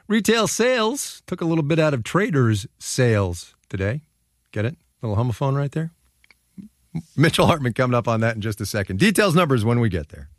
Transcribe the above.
Retail sales took a little bit out of traders' sales today. Get it? Little homophone right there. Mitchell Hartman coming up on that in just a second. Details, numbers when we get there.